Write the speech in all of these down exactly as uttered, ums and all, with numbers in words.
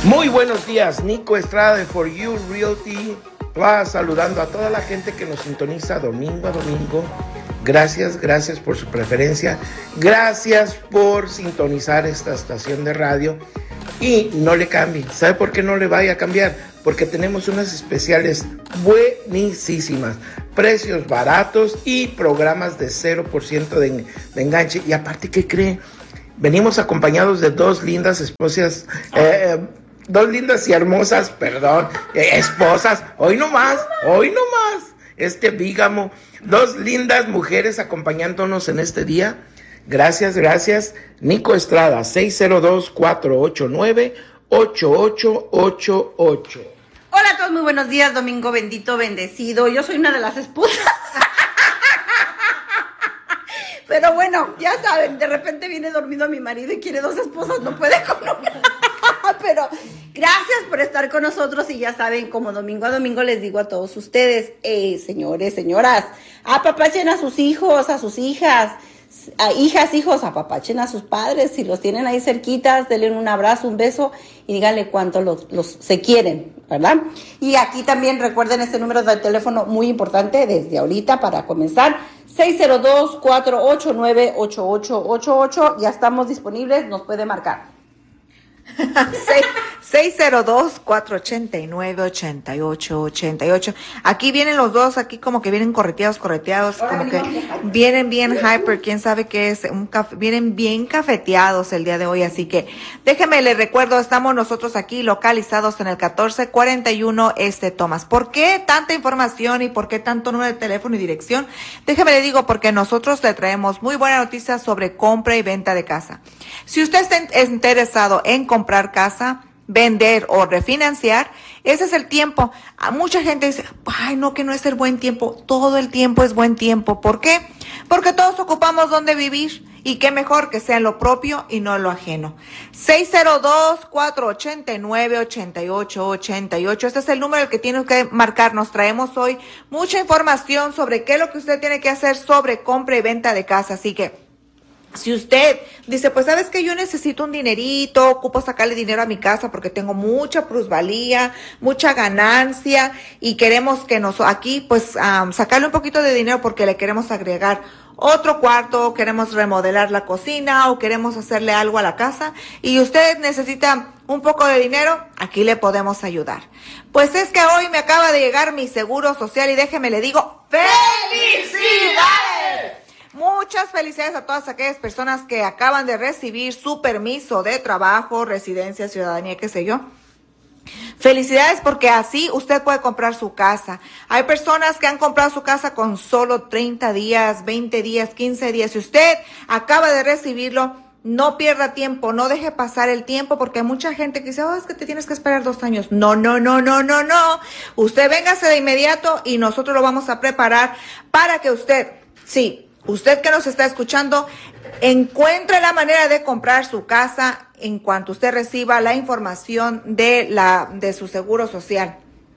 Muy buenos días, Nico Estrada de For You Realty Plus, saludando a toda la gente que nos sintoniza domingo a domingo. Gracias, gracias por su preferencia, gracias por sintonizar esta estación de radio y no le cambie. ¿Sabe por qué no le vaya a cambiar? Porque tenemos unas especiales buenísimas, precios baratos y programas de cero por ciento de, de enganche. Y aparte, ¿qué cree? Venimos acompañados de dos lindas esposas, eh, dos lindas y hermosas, perdón, eh, esposas, hoy no más, hoy no más, este bígamo, dos lindas mujeres acompañándonos en este día. Gracias, gracias. Nico Estrada, seis cero dos, cuatro ocho nueve, ocho ocho ocho ocho. Hola a todos, muy buenos días, domingo bendito, bendecido. Yo soy una de las esposas. Pero bueno, ya saben, de repente viene dormido mi marido y quiere dos esposas, no puede con una. Pero gracias por estar con nosotros y ya saben, como domingo a domingo les digo a todos ustedes, eh, señores, señoras, apapachen a sus hijos, a sus hijas, a hijas, hijos, apapachen a sus padres, si los tienen ahí cerquitas, denle un abrazo, un beso y díganle cuánto los, los se quieren, ¿verdad? Y aquí también recuerden este número de teléfono muy importante desde ahorita para comenzar, seis cero dos, cuatro ocho nueve, ocho ocho ocho ocho, ya estamos disponibles, nos puede marcar. seis cero dos, cuatro ocho nueve, ocho ocho ocho ocho. Aquí vienen los dos, aquí como que vienen correteados, correteados, como que vienen bien hyper, quién sabe qué es, un café, vienen bien cafeteados el día de hoy, así que déjeme les recuerdo, estamos nosotros aquí localizados en el catorce cuarenta y uno Este Thomas. ¿Por qué tanta información y por qué tanto número de teléfono y dirección? Déjeme le digo, porque nosotros le traemos muy buena noticia sobre compra y venta de casa. Si usted está interesado en comprar casa, vender o refinanciar, ese es el tiempo. A mucha gente dice, ay, no, que no es el buen tiempo. Todo el tiempo es buen tiempo. ¿Por qué? Porque todos ocupamos dónde vivir y qué mejor que sea lo propio y no lo ajeno. seis cero dos, cuatro ocho nueve, ocho ocho ocho ocho. Este es el número al que tiene que marcar. Nos traemos hoy mucha información sobre qué es lo que usted tiene que hacer sobre compra y venta de casa. Así que si usted dice, pues sabes que yo necesito un dinerito, ocupo sacarle dinero a mi casa porque tengo mucha plusvalía, mucha ganancia y queremos que nos aquí pues um, sacarle un poquito de dinero porque le queremos agregar otro cuarto, queremos remodelar la cocina o queremos hacerle algo a la casa y usted necesita un poco de dinero, aquí le podemos ayudar. Pues es que hoy me acaba de llegar mi seguro social y déjeme le digo, ¡felicidades! Muchas felicidades a todas aquellas personas que acaban de recibir su permiso de trabajo, residencia, ciudadanía, qué sé yo. Felicidades porque así usted puede comprar su casa. Hay personas que han comprado su casa con solo treinta días, veinte días, quince días. Si usted acaba de recibirlo, no pierda tiempo, no deje pasar el tiempo porque hay mucha gente que dice, oh, es que te tienes que esperar dos años. No, no, no, no, no, no. Usted véngase de inmediato y nosotros lo vamos a preparar para que usted, sí, usted que nos está escuchando, encuentre la manera de comprar su casa en cuanto usted reciba la información de la de su seguro social.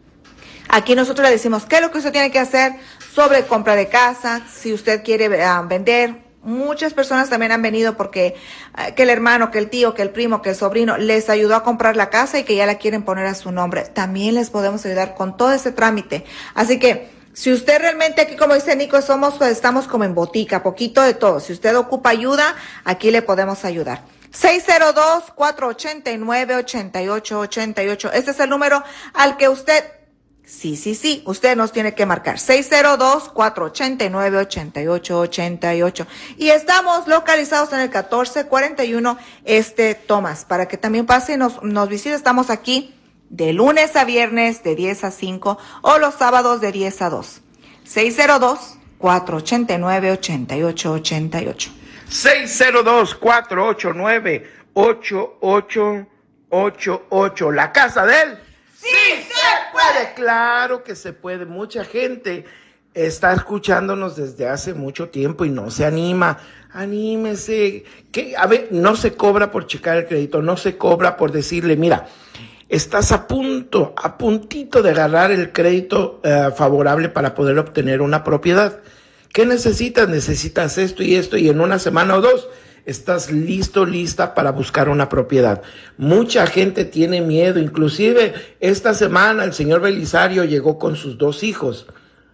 Aquí nosotros le decimos qué es lo que usted tiene que hacer sobre compra de casa, si usted quiere uh, vender. Muchas personas también han venido porque uh, que el hermano, que el tío, que el primo, que el sobrino les ayudó a comprar la casa y que ya la quieren poner a su nombre. También les podemos ayudar con todo ese trámite. Así que si usted realmente aquí, como dice Nico, somos, pues estamos como en botica, poquito de todo. Si usted ocupa ayuda, aquí le podemos ayudar. seis cero dos, cuatro ocho nueve, ocho ocho ocho ocho. Este es el número al que usted, sí, sí, sí, usted nos tiene que marcar. seis cero dos, cuatro ocho nueve, ocho ocho ocho ocho. Y estamos localizados en el catorce cuarenta y uno Este Thomas. Para que también pase y nos, nos visite, estamos aquí de lunes a viernes de diez a cinco o los sábados de diez a dos. seis cero dos, cuatro ocho nueve, ocho ocho ocho ocho. seis cero dos, cuatro ocho nueve, ocho ocho ocho ocho. La casa de él. ¡Sí se puede! Claro que se puede. Mucha gente está escuchándonos desde hace mucho tiempo y no se anima. Anímese. Que, a ver, no se cobra por checar el crédito, no se cobra por decirle, mira, estás a punto, a puntito de agarrar el crédito uh, favorable para poder obtener una propiedad. ¿Qué necesitas? Necesitas esto y esto y en una semana o dos estás listo, lista para buscar una propiedad. Mucha gente tiene miedo, inclusive esta semana el señor Belisario llegó con sus dos hijos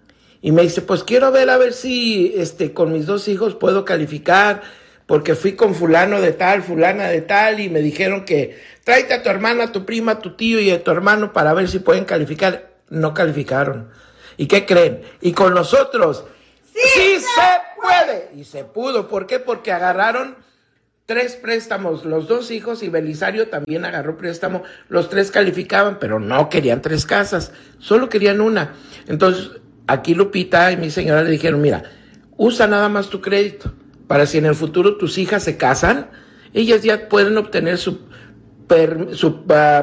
y me dice, pues quiero ver a ver si este, con mis dos hijos puedo calificar, porque fui con fulano de tal, fulana de tal, y me dijeron que tráete a tu hermana, a tu prima, a tu tío y a tu hermano para ver si pueden calificar. No calificaron. ¿Y qué creen? Y con nosotros, ¡sí, sí se, se puede! puede! Y se pudo. ¿Por qué? Porque agarraron tres préstamos, los dos hijos, y Belisario también agarró préstamo. Los tres calificaban, pero no querían tres casas, solo querían una. Entonces, aquí Lupita y mi señora le dijeron, mira, usa nada más tu crédito, para si en el futuro tus hijas se casan, ellas ya pueden obtener su, per, su,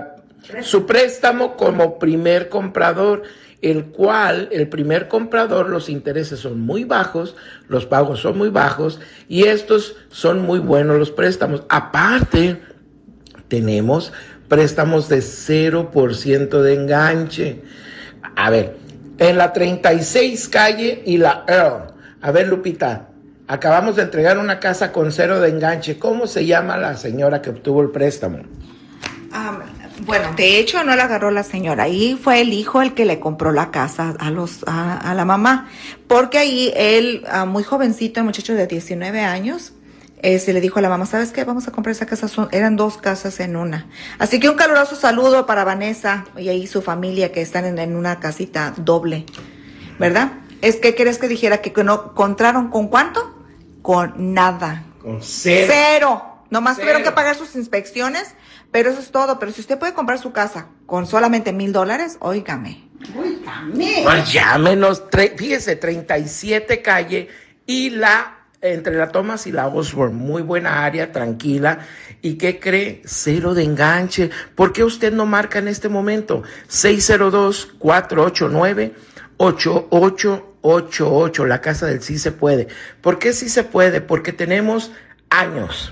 uh, su préstamo como primer comprador, el cual, el primer comprador, los intereses son muy bajos, los pagos son muy bajos, y estos son muy buenos los préstamos. Aparte, tenemos préstamos de cero por ciento de enganche. A ver, en la treinta y seis calle y la Earl. A ver, Lupita, acabamos de entregar una casa con cero de enganche. ¿Cómo se llama la señora que obtuvo el préstamo? Um, bueno, de hecho no la agarró la señora. Ahí fue el hijo el que le compró la casa a los a, a la mamá. Porque ahí él, uh, muy jovencito, el muchacho de diecinueve años, eh, se le dijo a la mamá, ¿sabes qué? Vamos a comprar esa casa. Son, eran dos casas en una. Así que un caluroso saludo para Vanessa y ahí su familia que están en, en una casita doble, ¿verdad? Es que, ¿quieres que dijera que no encontraron con cuánto? Con nada. Con cero. Cero. Nomás Cero. tuvieron que pagar sus inspecciones, pero eso es todo. Pero si usted puede comprar su casa con solamente mil dólares, óigame. Óigame. Pues llámenos, tre- fíjese, treinta y siete calle y la, entre la Thomas y la Osborne, muy buena área, tranquila. ¿Y qué cree? Cero de enganche. ¿Por qué usted no marca en este momento? seis cero dos, cuatro ocho nueve, ocho ocho ocho ocho, la casa del sí se puede. ¿Por qué sí se puede? Porque tenemos años,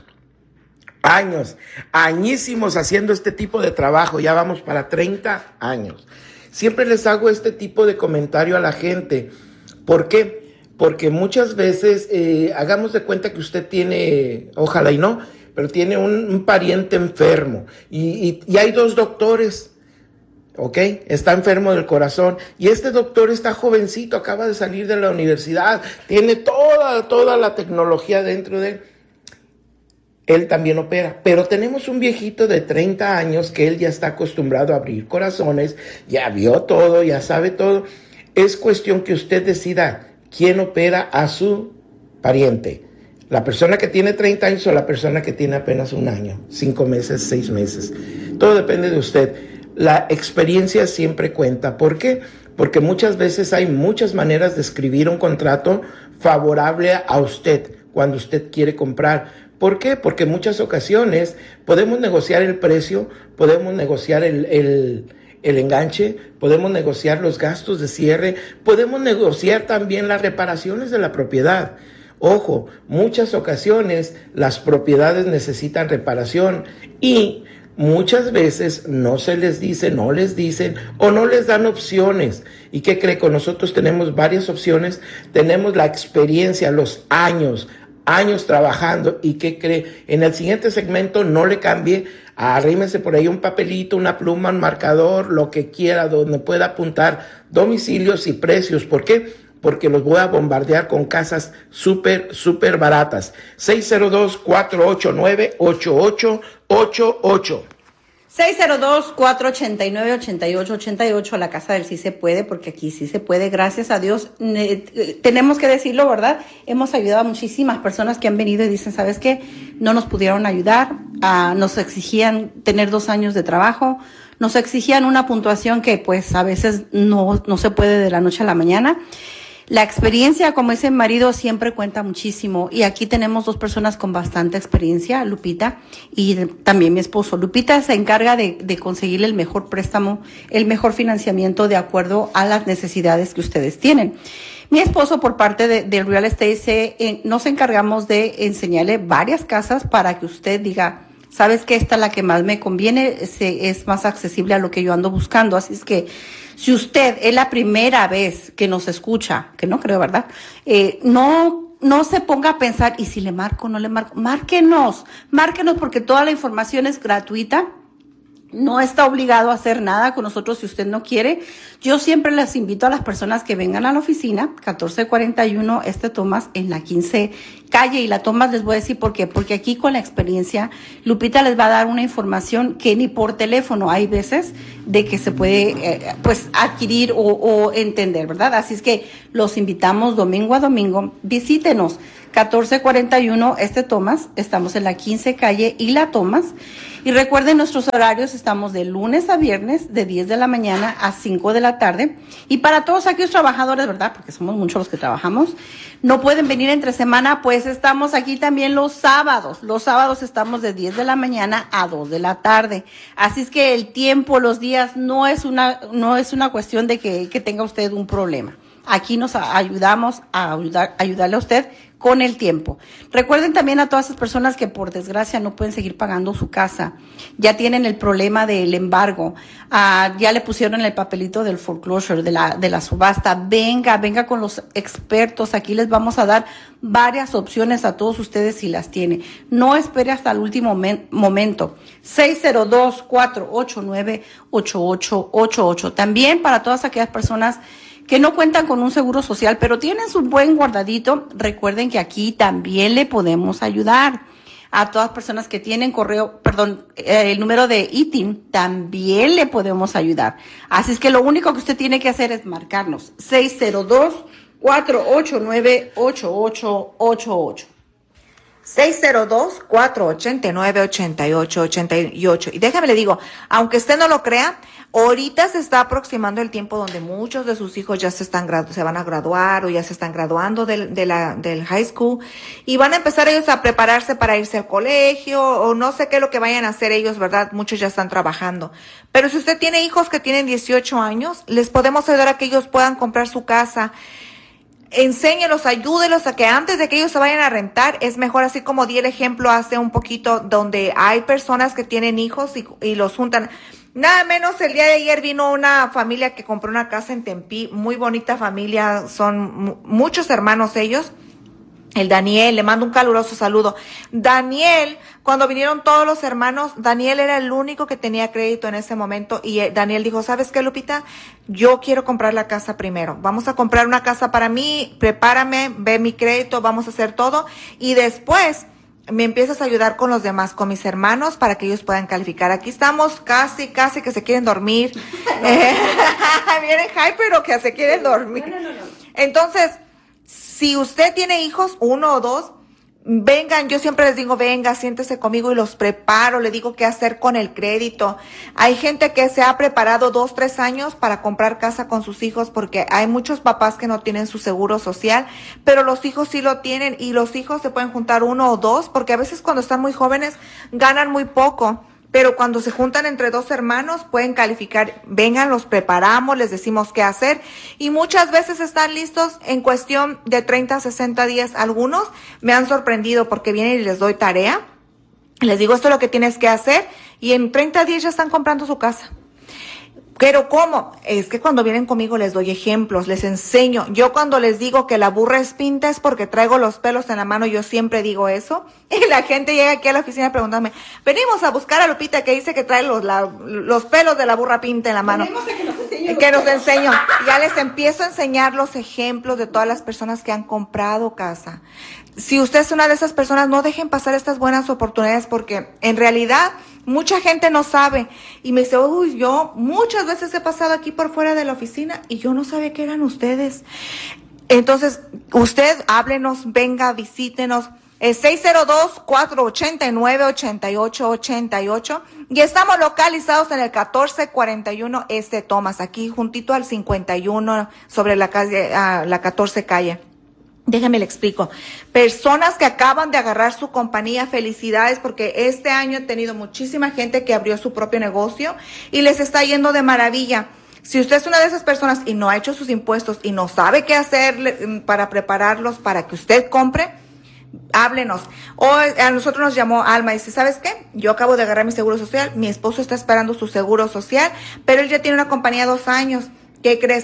años, añísimos haciendo este tipo de trabajo, ya vamos para treinta años. Siempre les hago este tipo de comentario a la gente. ¿Por qué? Porque muchas veces, eh, hagamos de cuenta que usted tiene, ojalá y no, pero tiene un, un pariente enfermo y, y, y hay dos doctores. ¿Ok? Está enfermo del corazón y este doctor está jovencito, acaba de salir de la universidad, tiene toda, toda la tecnología dentro de él. Él también opera, pero tenemos un viejito de treinta años que él ya está acostumbrado a abrir corazones, ya vio todo, ya sabe todo. Es cuestión que usted decida quién opera a su pariente. La persona que tiene treinta años o la persona que tiene apenas un año, cinco meses, seis meses. Todo depende de usted. La experiencia siempre cuenta. ¿Por qué? Porque muchas veces hay muchas maneras de escribir un contrato favorable a usted cuando usted quiere comprar. ¿Por qué? Porque en muchas ocasiones podemos negociar el precio, podemos negociar el, el, el enganche, podemos negociar los gastos de cierre, podemos negociar también las reparaciones de la propiedad. Ojo, muchas ocasiones las propiedades necesitan reparación y muchas veces no se les dice, no les dicen o no les dan opciones. ¿Y qué cree? Con nosotros tenemos varias opciones, tenemos la experiencia, los años, años trabajando. ¿Y qué cree? En el siguiente segmento no le cambie, arrímese por ahí un papelito, una pluma, un marcador, lo que quiera, donde pueda apuntar domicilios y precios. ¿Por qué? Porque los voy a bombardear con casas súper, súper baratas. seis cero dos, cuatro ocho nueve, ocho ocho ocho ocho. seis cero dos, cuatro ocho nueve, ocho ocho ocho ocho, la casa del sí se puede, porque aquí sí se puede, gracias a Dios. Eh, tenemos que decirlo, ¿verdad? Hemos ayudado a muchísimas personas que han venido y dicen, ¿sabes qué? No nos pudieron ayudar, uh, nos exigían tener dos años de trabajo, nos exigían una puntuación que pues a veces no, no se puede de la noche a la mañana. La experiencia, como ese marido, siempre cuenta muchísimo. Y aquí tenemos dos personas con bastante experiencia, Lupita y también mi esposo. Lupita se encarga de, de conseguirle el mejor préstamo, el mejor financiamiento de acuerdo a las necesidades que ustedes tienen. Mi esposo, por parte de, de Real Estate, se, eh, nos encargamos de enseñarle varias casas para que usted diga, sabes que esta es la que más me conviene, se, es más accesible a lo que yo ando buscando. Así es que si usted es la primera vez que nos escucha, que no creo, ¿verdad? Eh, no no se ponga a pensar, ¿y si le marco o no le marco? Márquenos, márquenos porque toda la información es gratuita. No está obligado a hacer nada con nosotros si usted no quiere. Yo siempre les invito a las personas que vengan a la oficina, catorce cuarenta y uno este Thomas en la quince calle. Y la Thomas les voy a decir por qué. Porque aquí con la experiencia, Lupita les va a dar una información que ni por teléfono hay veces de que se puede eh, pues adquirir o, o entender, ¿verdad? Así es que los invitamos domingo a domingo. Visítenos. catorce cuarenta y uno este Thomas, estamos en la quince calle y la Thomas. Y recuerden nuestros horarios, estamos de lunes a viernes, de diez de la mañana a cinco de la tarde. Y para todos aquellos trabajadores, ¿verdad? Porque somos muchos los que trabajamos, no pueden venir entre semana, pues estamos aquí también los sábados. Los sábados estamos de diez de la mañana a dos de la tarde. Así es que el tiempo, los días, no es una, no es una cuestión de que, que tenga usted un problema. Aquí nos ayudamos a ayudar, ayudarle a usted con el tiempo. Recuerden también a todas esas personas que por desgracia no pueden seguir pagando su casa. Ya tienen el problema del embargo. Ah, ya le pusieron el papelito del foreclosure, de la, de la subasta. Venga, venga con los expertos. Aquí les vamos a dar varias opciones a todos ustedes si las tiene. No espere hasta el último men- momento. seis cero dos, cuatro ocho nueve, ocho ocho ocho ocho. También para todas aquellas personas que no cuentan con un seguro social, pero tienen su buen guardadito, recuerden que aquí también le podemos ayudar. A todas personas que tienen correo, perdón, eh, el número de I T I N, también le podemos ayudar. Así es que lo único que usted tiene que hacer es marcarnos seis cero dos, cuatro ocho nueve, ocho ocho ocho ocho. seis cero dos, cuatro ocho nueve, ocho ocho ocho ocho. Y déjame le digo, aunque usted no lo crea, ahorita se está aproximando el tiempo donde muchos de sus hijos ya se están gradu- se van a graduar o ya se están graduando del, de la, del high school y van a empezar ellos a prepararse para irse al colegio o no sé qué es lo que vayan a hacer ellos, ¿verdad? Muchos ya están trabajando. Pero si usted tiene hijos que tienen dieciocho años, les podemos ayudar a que ellos puedan comprar su casa. Enséñelos, ayúdelos a que antes de que ellos se vayan a rentar, es mejor, así como di el ejemplo hace un poquito, donde hay personas que tienen hijos y, y los juntan. Nada menos, el día de ayer vino una familia que compró una casa en Tempe, muy bonita familia, son muchos hermanos ellos. El Daniel, le mando un caluroso saludo. Daniel, cuando vinieron todos los hermanos, Daniel era el único que tenía crédito en ese momento y Daniel dijo, ¿sabes qué, Lupita? Yo quiero comprar la casa primero. Vamos a comprar una casa para mí, prepárame, ve mi crédito, vamos a hacer todo y después me empiezas a ayudar con los demás, con mis hermanos, para que ellos puedan calificar. Aquí estamos casi, casi que se quieren dormir. eh, Vienen hyper o que se quieren dormir. No, no, no, no. Entonces, si usted tiene hijos, uno o dos, vengan, yo siempre les digo, venga, siéntese conmigo y los preparo, le digo qué hacer con el crédito. Hay gente que se ha preparado dos, tres años para comprar casa con sus hijos porque hay muchos papás que no tienen su seguro social, pero los hijos sí lo tienen y los hijos se pueden juntar uno o dos porque a veces cuando están muy jóvenes ganan muy poco. Pero cuando se juntan entre dos hermanos pueden calificar, vengan, los preparamos, les decimos qué hacer y muchas veces están listos en cuestión de treinta, sesenta días. Algunos me han sorprendido porque vienen y les doy tarea, les digo esto es lo que tienes que hacer y en treinta días ya están comprando su casa. Pero ¿cómo? Es que cuando vienen conmigo les doy ejemplos, les enseño. Yo cuando les digo que la burra es pinta es porque traigo los pelos en la mano, yo siempre digo eso. Y la gente llega aquí a la oficina preguntándome, venimos a buscar a Lupita que dice que trae los, la, los pelos de la burra pinta en la mano. Venimos a que nos enseñe. Que nos enseño. Ya les empiezo a enseñar los ejemplos de todas las personas que han comprado casa. Si usted es una de esas personas, no dejen pasar estas buenas oportunidades porque en realidad mucha gente no sabe y me dice, uy, yo muchas veces he pasado aquí por fuera de la oficina y yo no sabía que eran ustedes. Entonces, usted háblenos, venga, visítenos. Es seis cero dos, cuatro ocho nueve, ocho ocho ocho ocho y estamos localizados en el catorce cuarenta y uno este Thomas, aquí juntito al cincuenta y uno sobre la calle, uh, la catorce calle. Déjame le explico. Personas que acaban de agarrar su compañía, felicidades porque este año he tenido muchísima gente que abrió su propio negocio y les está yendo de maravilla. Si usted es una de esas personas y no ha hecho sus impuestos y no sabe qué hacer para prepararlos para que usted compre, háblenos. O a nosotros nos llamó Alma y dice, ¿sabes qué? Yo acabo de agarrar mi seguro social, mi esposo está esperando su seguro social, pero él ya tiene una compañía dos años. ¿Qué crees?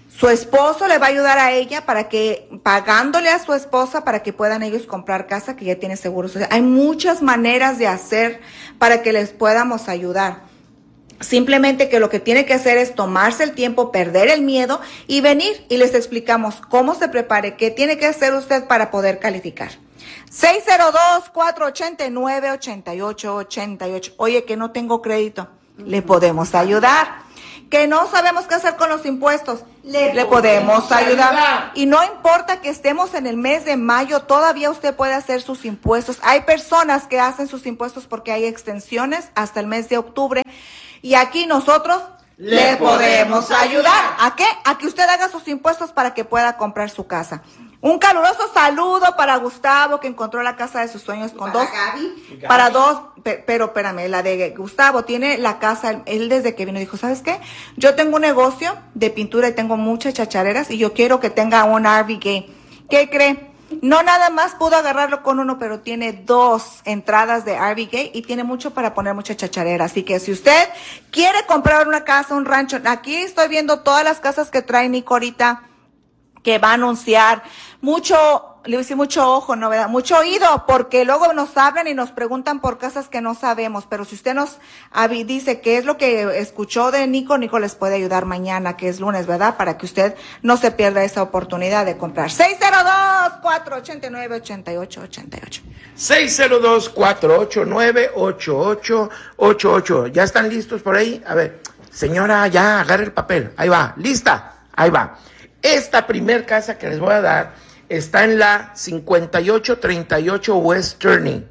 Su esposo le va a ayudar a ella para que, pagándole a su esposa para que puedan ellos comprar casa que ya tiene seguro social. Hay muchas maneras de hacer para que les podamos ayudar. Simplemente que lo que tiene que hacer es tomarse el tiempo, perder el miedo y venir y les explicamos cómo se prepare, qué tiene que hacer usted para poder calificar. seis cero dos, cuatro ocho nueve, ocho ocho ocho ocho. Oye, que no tengo crédito. Le podemos ayudar. Que no sabemos qué hacer con los impuestos, le, le podemos ayudar. ayudar. Y no importa que estemos en el mes de mayo, todavía usted puede hacer sus impuestos. Hay personas que hacen sus impuestos porque hay extensiones hasta el mes de octubre. Y aquí nosotros le, le podemos ayudar. ¿A qué? A que usted haga sus impuestos para que pueda comprar su casa. Un caluroso saludo para Gustavo, que encontró la casa de sus sueños con para dos. Gaby. Para dos, pe, pero espérame, la de Gustavo tiene la casa, él desde que vino dijo, ¿sabes qué? Yo tengo un negocio de pintura y tengo muchas chachareras y yo quiero que tenga un R V gay. ¿Qué cree? No nada más pudo agarrarlo con uno, pero tiene dos entradas de R V gay y tiene mucho para poner mucha chacharera. Así que si usted quiere comprar una casa, un rancho, aquí estoy viendo todas las casas que trae Nico ahorita, que va a anunciar. Mucho, le voy a decir mucho ojo, ¿no? ¿Verdad? Mucho oído, porque luego nos hablan y nos preguntan por casas que no sabemos. Pero si usted nos dice qué es lo que escuchó de Nico, Nico les puede ayudar mañana, que es lunes, ¿verdad? Para que usted no se pierda esa oportunidad de comprar. seis cero dos, cuatro ocho nueve, ocho ocho ocho ocho. seis cero dos, cuatro ocho nueve, ocho ocho ocho ocho. ¿Ya están listos por ahí? A ver, señora, ya, agarre el papel. Ahí va, lista, ahí va. Esta primer casa que les voy a dar está en la cincuenta y ocho treinta y ocho West Turning,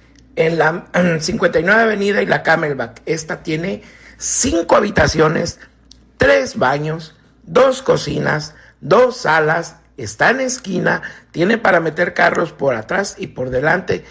en la um, cincuenta y nueve Avenida y la Camelback. Esta tiene cinco habitaciones, tres baños, dos cocinas, dos salas, está en esquina, tiene para meter carros por atrás y por delante,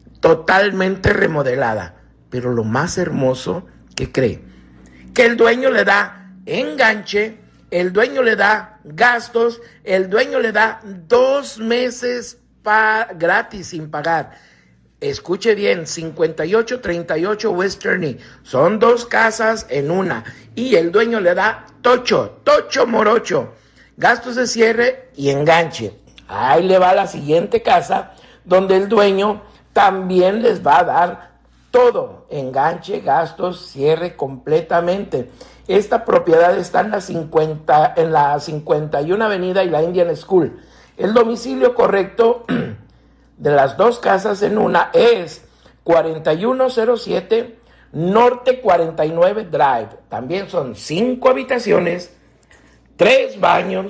totalmente remodelada. Pero lo más hermoso, ¿qué cree? Que el dueño le da enganche, el dueño le da gastos, el dueño le da dos meses pa- gratis sin pagar. Escuche bien, cincuenta y ocho treinta y ocho West Turning, son dos casas en una, y el dueño le da tocho, tocho morocho, gastos de cierre y enganche. Ahí le va la siguiente casa, donde el dueño también les va a dar todo, enganche, gastos, cierre completamente. Esta propiedad está en la, cincuenta, en la cincuenta y una Avenida y la Indian School. El domicilio correcto de las dos casas en una es cuarenta y uno cero siete Norte cuarenta y nueve Drive. También son cinco habitaciones, tres baños,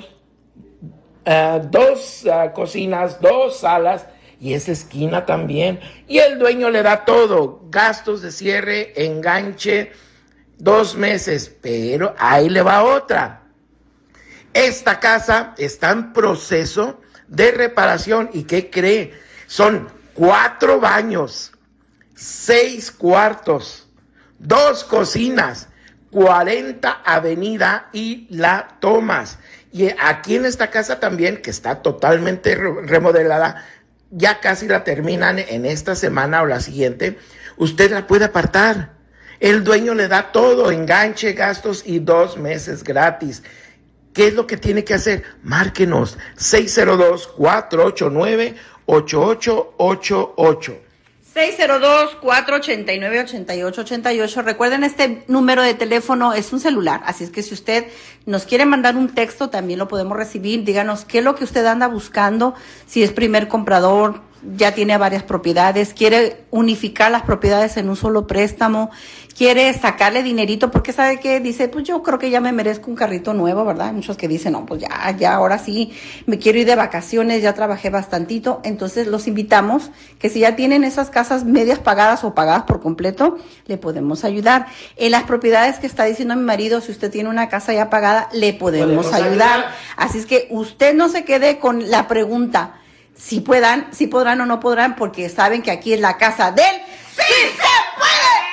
uh, dos uh, cocinas, dos salas y esa esquina también. Y el dueño le da todo, gastos de cierre, enganche, dos meses, pero ahí le va otra. Esta casa está en proceso de reparación y ¿qué cree? Son cuatro baños, seis cuartos, dos cocinas, cuarenta Avenida y la Thomas. Y aquí en esta casa también, que está totalmente remodelada, ya casi la terminan en esta semana o la siguiente, usted la puede apartar. El dueño le da todo, enganche, gastos y dos meses gratis. ¿Qué es lo que tiene que hacer? Márquenos seis cero dos, cuatro ocho nueve, ocho ocho ocho ocho. seis cero dos, cuatro ocho nueve, ocho ocho ocho ocho. Recuerden, este número de teléfono es un celular, así es que si usted nos quiere mandar un texto, también lo podemos recibir. Díganos qué es lo que usted anda buscando, si es primer comprador, ya tiene varias propiedades, quiere unificar las propiedades en un solo préstamo, quiere sacarle dinerito, porque sabe que dice, pues yo creo que ya me merezco un carrito nuevo, ¿verdad? Hay muchos que dicen, no, pues ya, ya, ahora sí, me quiero ir de vacaciones, ya trabajé bastantito. Entonces los invitamos que si ya tienen esas casas medias pagadas o pagadas por completo, le podemos ayudar. En las propiedades que está diciendo mi marido, si usted tiene una casa ya pagada, le podemos, podemos ayudar. ayudar. Así es que usted no se quede con la pregunta, si puedan, si podrán o no podrán, porque saben que aquí es la casa del ¡Sí se puede!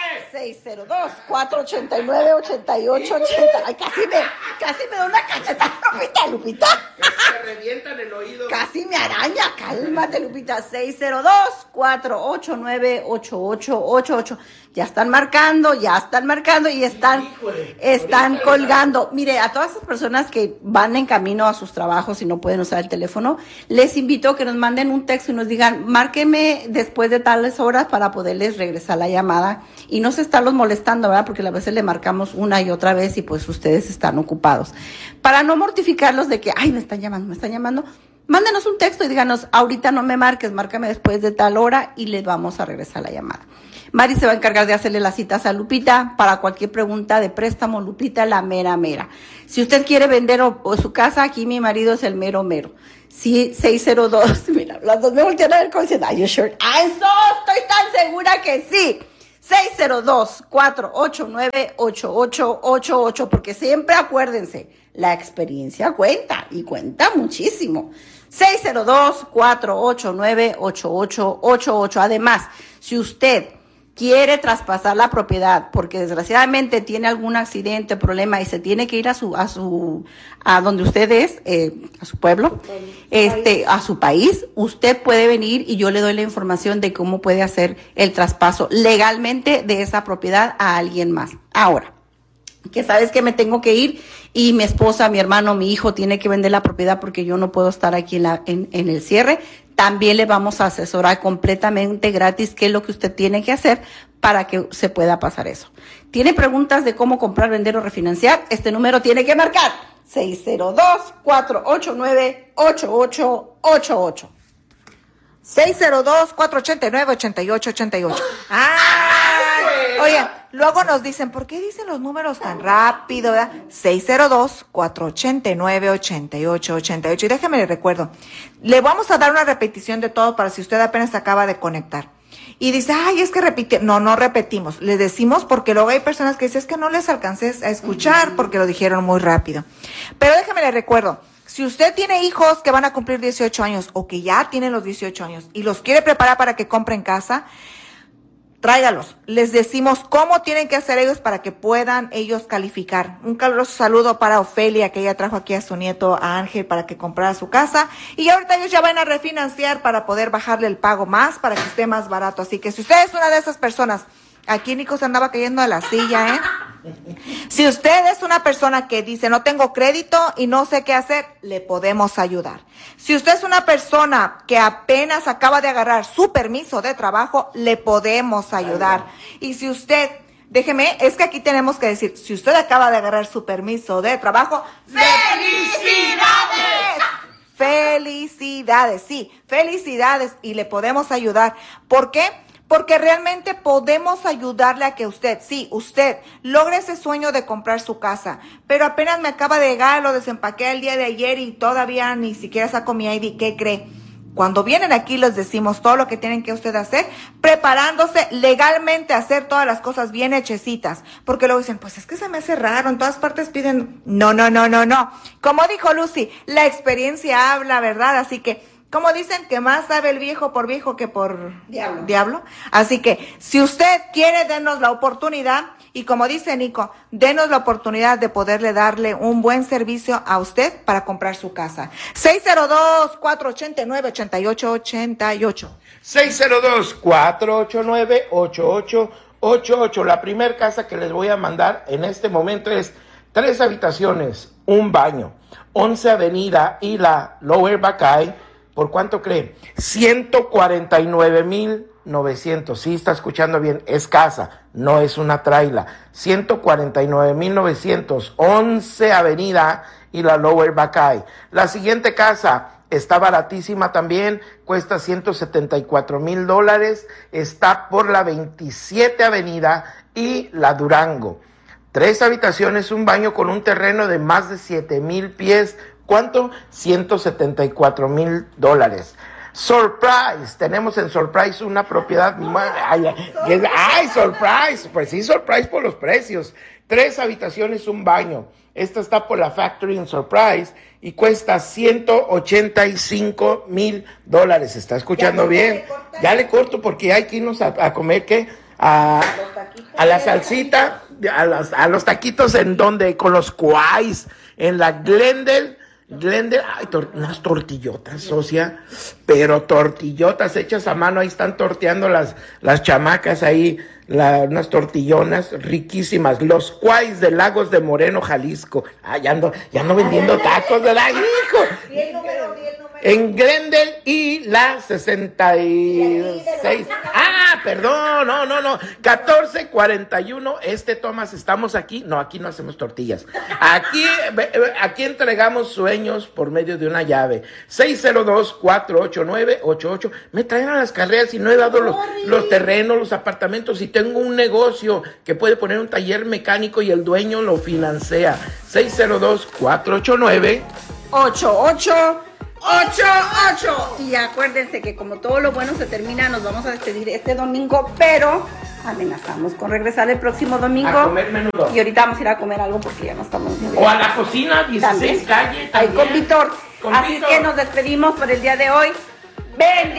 seis cero dos, cuatro ocho nueve, ocho ocho ocho cero. Ay, casi me, casi me da una cachetada, Lupita, Lupita. Me revientan el oído. Casi me araña, cálmate, Lupita. seis cero dos, cuatro ocho nueve, ocho ocho ocho ocho. Ya están marcando, ya están marcando y están, Híjole, están colgando. Mire, a todas esas personas que van en camino a sus trabajos y no pueden usar el teléfono, les invito a que nos manden un texto y nos digan, márqueme después de tales horas para poderles regresar la llamada y no se estarlos molestando, ¿verdad? Porque a veces le marcamos una y otra vez y pues ustedes están ocupados. Para no mortificarlos de que, ay, me están llamando, me están llamando, mándenos un texto y díganos, ahorita no me marques, márcame después de tal hora y les vamos a regresar la llamada. Mari se va a encargar de hacerle las citas a Lupita para cualquier pregunta de préstamo. Lupita, la mera mera. Si usted quiere vender o, o su casa, aquí mi marido es el mero mero. Sí, seis cero dos, mira, las dos me voltean a ver como diciendo, ¿are you sure? ¡Ah, eso! Estoy tan segura que sí. seis cero dos, cuatro ocho nueve, ocho ocho ocho ocho, porque siempre acuérdense, la experiencia cuenta y cuenta muchísimo. seis cero dos, cuatro ocho nueve, ocho ocho ocho ocho. Además, si usted quiere traspasar la propiedad porque desgraciadamente tiene algún accidente, problema y se tiene que ir a su, a su, a donde usted es, eh, a su pueblo, este, a su país, usted puede venir y yo le doy la información de cómo puede hacer el traspaso legalmente de esa propiedad a alguien más. Ahora, que sabes que me tengo que ir y mi esposa, mi hermano, mi hijo tiene que vender la propiedad porque yo no puedo estar aquí en, la, en, en el cierre, también le vamos a asesorar completamente gratis qué es lo que usted tiene que hacer para que se pueda pasar eso. ¿Tiene preguntas de cómo comprar, vender o refinanciar? Este número tiene que marcar seis cero dos, cuatro ocho nueve, ocho ocho ocho ocho. seis cero dos, cuatro ocho nueve, ocho ocho ocho ocho. ¡Ay! Oye, luego nos dicen, ¿por qué dicen los números tan rápido, verdad? seis cero dos, cuatro ocho nueve, ocho ocho ocho ocho. Y déjame le recuerdo, le vamos a dar una repetición de todo para si usted apenas acaba de conectar. Y dice, ay, es que repite. No, no repetimos. Le decimos porque luego hay personas que dicen, es que no les alcancé a escuchar porque lo dijeron muy rápido. Pero déjame le recuerdo, si usted tiene hijos que van a cumplir dieciocho años o que ya tienen los dieciocho años y los quiere preparar para que compren casa, tráigalos. Les decimos cómo tienen que hacer ellos para que puedan ellos calificar. Un caluroso saludo para Ofelia, que ella trajo aquí a su nieto, a Ángel, para que comprara su casa. Y ahorita ellos ya van a refinanciar para poder bajarle el pago más, para que esté más barato. Así que si usted es una de esas personas, aquí Nico se andaba cayendo de la silla, ¿eh? Si usted es una persona que dice, no tengo crédito y no sé qué hacer, le podemos ayudar. Si usted es una persona que apenas acaba de agarrar su permiso de trabajo, le podemos ayudar. Y si usted, déjeme, es que aquí tenemos que decir, si usted acaba de agarrar su permiso de trabajo, ¡felicidades! Felicidades, sí, felicidades, y le podemos ayudar. ¿Por qué? Porque realmente podemos ayudarle a que usted, sí, usted logre ese sueño de comprar su casa, pero apenas me acaba de llegar, lo desempaqué el día de ayer y todavía ni siquiera saco mi I D. ¿Qué cree? Cuando vienen aquí les decimos todo lo que tienen que usted hacer, preparándose legalmente a hacer todas las cosas bien hechecitas, porque luego dicen, pues es que se me hace raro, en todas partes piden, no, no, no, no, no. Como dijo Lucy, la experiencia habla, ¿verdad? Así que, como dicen, que más sabe el viejo por viejo que por diablo. diablo. Así que, si usted quiere, denos la oportunidad, y como dice Nico, denos la oportunidad de poderle darle un buen servicio a usted para comprar su casa. seis cero dos, cuatro ocho nueve, ocho ocho ocho ocho. seis cero dos, cuatro ocho nueve, ocho ocho ocho ocho. La primer casa que les voy a mandar en este momento es tres habitaciones, un baño, once Avenida y la Lower Buckeye. ¿Por cuánto cree? ciento cuarenta y nueve mil novecientos. Sí, está escuchando bien. Es casa, no es una traila. ciento cuarenta y nueve mil novecientos. once Avenida y la Lower Buckeye. La siguiente casa está baratísima también. Cuesta ciento setenta y cuatro mil dólares. Está por la veintisiete Avenida y la Durango. Tres habitaciones, un baño con un terreno de más de siete mil pies. ¿Cuánto? ciento setenta y cuatro mil dólares. Surprise, tenemos en Surprise una propiedad. Ay, ay, ay, Surprise, pues sí, Surprise por los precios. Tres habitaciones, un baño. Esta está por la Factory en Surprise y cuesta ciento ochenta y cinco mil dólares. ¿Está escuchando bien? Ya le corto porque hay que irnos a, a comer, ¿qué? a, Los taquitos. a la salsita, a, las, a los taquitos en donde, con los cuais, en la Glendale, Glendale, ay, tor unas tortillotas, socia, pero tortillotas hechas a mano, ahí están torteando las, las chamacas ahí, la, unas tortillonas riquísimas, los cuais de Lagos de Moreno, Jalisco. Ah, ya ando, ya ando vendiendo tacos, ¿verdad, hijo? Di el número, di el número. En Glendale y la sesenta y seis. Ah, perdón, no, no, no. catorce cuarenta y uno. Este, Tomás, estamos aquí. No, aquí no hacemos tortillas. Aquí, aquí entregamos sueños por medio de una llave. seis cero dos, cuatro ocho nueve, ocho ocho. Me traen a las carreras y no he dado los, los terrenos, los apartamentos. Y tengo un negocio que puede poner un taller mecánico y el dueño lo financia. seis cero dos, cuatro ocho nueve, ocho ocho ocho ocho. Y acuérdense que como todo lo bueno se termina, nos vamos a despedir este domingo, pero amenazamos con regresar el próximo domingo. A comer menudo. Y ahorita vamos a ir a comer algo porque ya no estamos muy bien. O a la cocina, dieciséis calle. Ahí con Víctor. Con Así Víctor. que nos despedimos por el día de hoy. Ven.